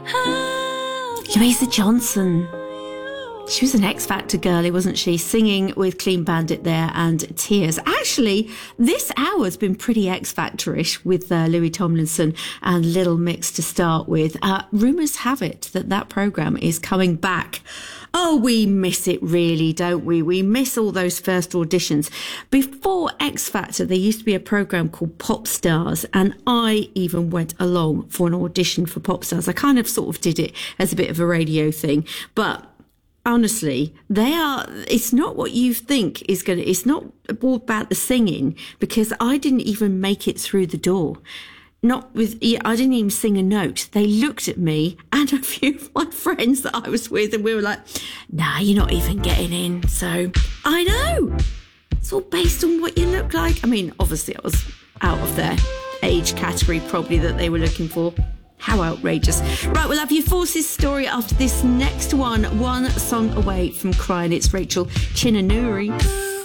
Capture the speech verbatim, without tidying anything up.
Louisa Johnson. She was an X Factor girlie, wasn't she? Singing with Clean Bandit there and Tears. Actually, this hour's been pretty X Factor-ish with uh, Louis Tomlinson and Little Mix to start with. Uh, rumours have it that that programme is coming back. Oh, we miss it really, don't we? We miss all those first auditions. Before X Factor, there used to be a programme called Pop Stars, and I even went along for an audition for Pop Stars. I kind of sort of did it as a bit of a radio thing, but honestly, they are, it's not what you think is going to, it's not all about the singing, because I didn't even make it through the door. Not with, I didn't even sing a note. They looked at me and a few of my friends that I was with, and we were like, nah, you're not even getting in. So I know it's all based on what you look like. I mean, obviously I was out of their age category probably that they were looking for. How outrageous. Right, we'll have your Forces story after this next one. One song away from crying. It's Rachel Chinanuri.